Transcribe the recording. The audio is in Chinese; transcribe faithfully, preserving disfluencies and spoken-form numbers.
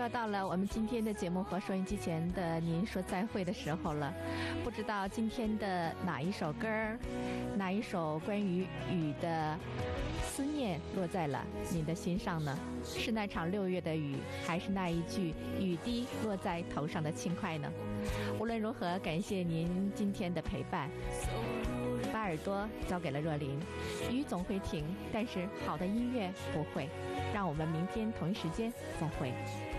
要到了我们今天的节目和收音机前的您说再会的时候了。不知道今天的哪一首歌儿，哪一首关于雨的思念落在了您的心上呢？是那场六月的雨，还是那一句雨滴落在头上的轻快呢？无论如何，感谢您今天的陪伴，把耳朵交给了若琳。雨总会停，但是好的音乐不会。让我们明天同一时间再会。